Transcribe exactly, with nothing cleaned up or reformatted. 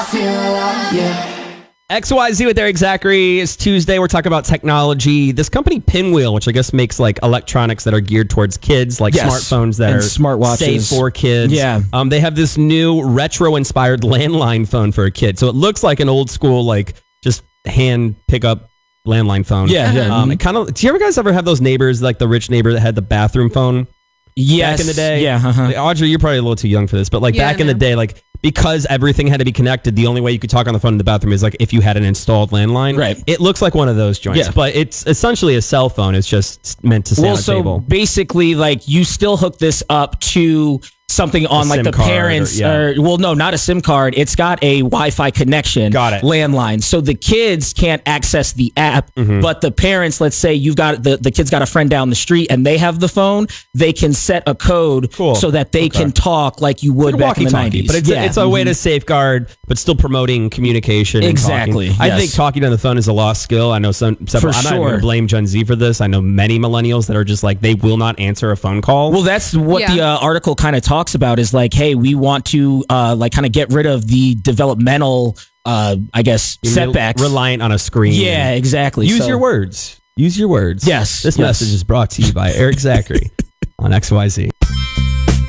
X Y Z with Eric Zachary. It's Tuesday. We're talking about technology. This company, Pinwheel, which I guess makes like electronics that are geared towards kids, like yes. smartphones that and are smartwatches safe for kids. Yeah. Um, they have this new retro-inspired landline phone for a kid. So it looks like an old school, like just hand pick up landline phone. Yeah. yeah. Um, it kind of. Do you ever guys ever have those neighbors, like the rich neighbor that had the bathroom phone? Yes. Back in the day. Yeah. Uh-huh. Like, Audrey, you're probably a little too young for this, but like Yeah, back in the day, like because everything had to be connected, the only way you could talk on the phone in the bathroom is like if you had an installed landline. Right. It looks like one of those joints, Yeah. but it's essentially a cell phone. It's just meant to stay well, on a so table. basically, like you still hook this up to something on A like SIM the card parents or- yeah. or well no not a SIM card, it's got a Wi-Fi connection. Got it. Landline, so the kids can't access the app, Mm-hmm. but the parents, let's say you've got the, the kid's got a friend down the street and they have the phone, they can set a code Cool. so that they Okay. can talk like you would back in the Walkie-talkie, nineties. but it's, yeah. a, it's a way to safeguard, but still promoting communication. and Exactly, talking. I yes. think talking on the phone is a lost skill. I know some. Several, For I'm not even sure. going to blame Gen Z for this. I know many millennials that are just like they will not answer a phone call. Well, that's what Yeah. the uh, article kind of talks about is like, hey, we want to uh, like kind of get rid of the developmental, uh, I guess, You're setbacks. reliant on a screen. Yeah, exactly. Use So- your words. Use your words. Yes, This yes. message is brought to you by Eric Zachary on X Y Z.